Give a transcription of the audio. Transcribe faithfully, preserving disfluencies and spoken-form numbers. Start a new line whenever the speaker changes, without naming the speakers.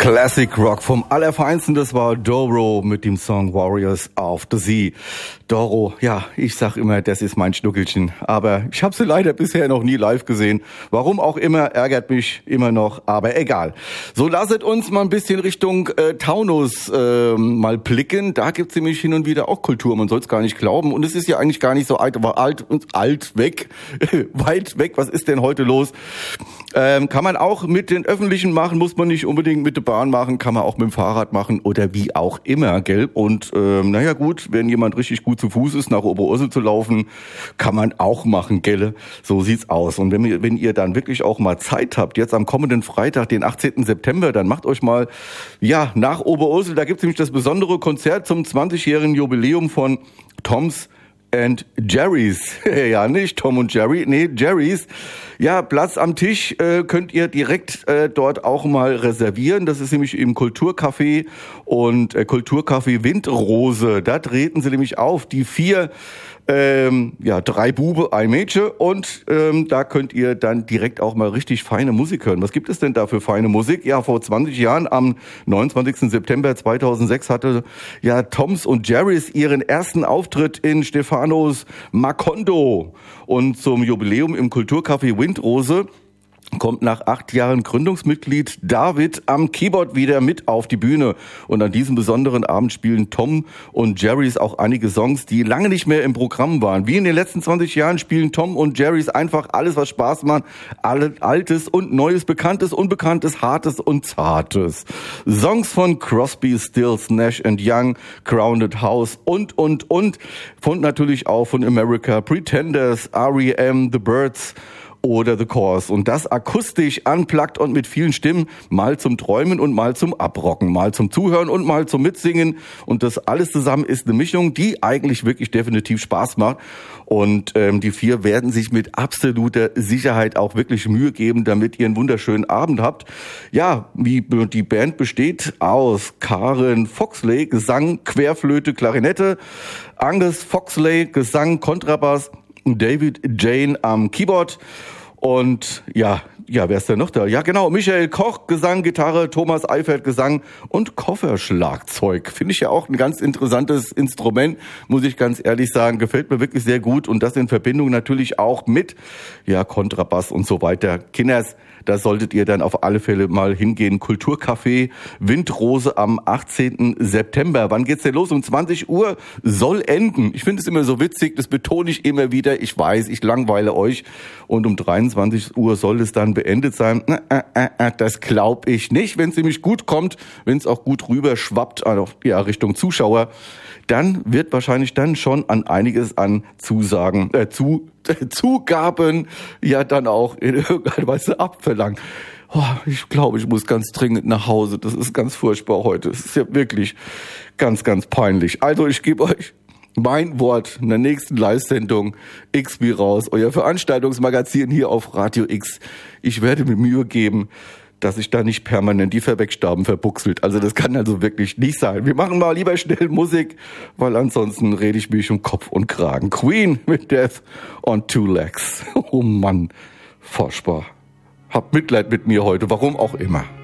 Classic Rock vom Allerfeinsten, das war Doro mit dem Song Warriors of the Sea. Doro, ja, ich sag immer, das ist mein Schnuckelchen, aber ich habe sie leider bisher noch nie live gesehen. Warum auch immer, ärgert mich immer noch, aber egal. So, lasset uns mal ein bisschen Richtung äh, Taunus äh, mal blicken. Da gibt's nämlich hin und wieder auch Kultur, man soll es gar nicht glauben. Und es ist ja eigentlich gar nicht so alt, aber alt und alt weg, weit weg. Was ist denn heute los? Ähm, kann man auch mit den Öffentlichen machen, muss man nicht unbedingt mit der Bahn machen, kann man auch mit dem Fahrrad machen oder wie auch immer, gell? Und ähm, naja gut, wenn jemand richtig gut zu Fuß ist, nach Oberursel zu laufen, kann man auch machen, gell? So sieht's aus. Und wenn ihr, wenn ihr dann wirklich auch mal Zeit habt, jetzt am kommenden Freitag, den achtzehnten September, dann macht euch mal, ja, nach Oberursel, da gibt's nämlich das besondere Konzert zum zwanzigjährigen Jubiläum von Toms and Jerry's. Ja, nicht Tom und Jerry, nee, Jerry's. Ja, Platz am Tisch äh, könnt ihr direkt äh, dort auch mal reservieren. Das ist nämlich im Kulturcafé und äh, Kulturcafé Windrose. Da treten sie nämlich auf. Die vier, ähm, ja, drei Bube, ein Mädchen und ähm, da könnt ihr dann direkt auch mal richtig feine Musik hören. Was gibt es denn da für feine Musik? Ja, vor zwanzig Jahren, am neunundzwanzigsten September zweitausendsechs, hatte ja Toms und Jerry's ihren ersten Auftritt in Stefanos Macondo. Und zum Jubiläum im Kulturcafé Windrose kommt nach acht Jahren Gründungsmitglied David am Keyboard wieder mit auf die Bühne. Und an diesem besonderen Abend spielen Tom und Jerry's auch einige Songs, die lange nicht mehr im Programm waren. Wie in den letzten zwanzig Jahren spielen Tom und Jerry's einfach alles, was Spaß macht. Alles Altes und Neues, Bekanntes, Unbekanntes, Hartes und Zartes. Songs von Crosby, Stills, Nash and Young, Crowded House und, und, und. Und natürlich auch von America, Pretenders, R E M, The Byrds oder The Course. Und das akustisch, unplugged und mit vielen Stimmen, mal zum Träumen und mal zum Abrocken, mal zum Zuhören und mal zum Mitsingen. Und das alles zusammen ist eine Mischung, die eigentlich wirklich definitiv Spaß macht. Und ähm, die vier werden sich mit absoluter Sicherheit auch wirklich Mühe geben, damit ihr einen wunderschönen Abend habt. Ja, wie die Band besteht aus Karen Foxley, Gesang, Querflöte, Klarinette, Angus Foxley, Gesang, Kontrabass, David Jane am Keyboard und ja, ja, wer ist denn noch da? Ja, genau, Michael Koch, Gesang, Gitarre, Thomas Eifert, Gesang und Kofferschlagzeug. Finde ich ja auch ein ganz interessantes Instrument, muss ich ganz ehrlich sagen. Gefällt mir wirklich sehr gut und das in Verbindung natürlich auch mit, ja, Kontrabass und so weiter. Kinders, da solltet ihr dann auf alle Fälle mal hingehen. Kulturcafé Windrose am achtzehnten September. Wann geht's denn los? Um zwanzig Uhr soll enden. Ich finde es immer so witzig, das betone ich immer wieder. Ich weiß, ich langweile euch. Und um dreiundzwanzig Uhr soll es dann beendet sein. Das glaube ich nicht. Wenn es nämlich gut kommt, wenn es auch gut rüber schwappt, also ja, Richtung Zuschauer, dann wird wahrscheinlich dann schon an einiges an Zusagen, äh, zu, äh, Zugaben ja dann auch in irgendeiner Weise abverlangt. Oh, ich glaube, ich muss ganz dringend nach Hause. Das ist ganz furchtbar heute. Es ist ja wirklich ganz, ganz peinlich. Also ich gebe euch mein Wort in der nächsten Live-Sendung X wie raus, euer Veranstaltungsmagazin hier auf Radio X. Ich werde mir Mühe geben, dass sich da nicht permanent die Verwegstaben verbuchselt. Also das kann also wirklich nicht sein. Wir machen mal lieber schnell Musik, weil ansonsten rede ich mich um Kopf und Kragen. Queen mit Death on Two Legs. Oh Mann, furchtbar. Habt Mitleid mit mir heute, warum auch immer.